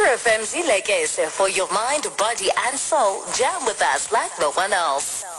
Metro FM Zilekese for your mind, body, and soul. Jam with us like no one else.